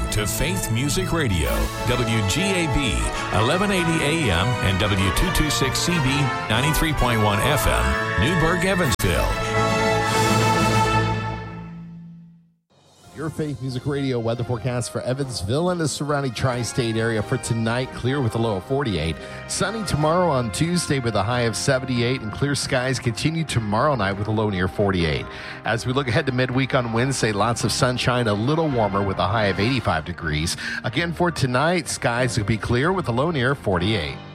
to Faith Music Radio, WGAB, 1180 AM and W226CB, 93.1 FM, Newburgh, Evansville. Your Faith Music Radio weather forecast for Evansville and the surrounding tri-state area for tonight. Clear with a low of 48. Sunny tomorrow on Tuesday with a high of 78. And clear skies continue tomorrow night with a low near 48. As we look ahead to midweek on Wednesday, lots of sunshine, a little warmer with a high of 85 degrees. Again for tonight, skies will be clear with a low near 48.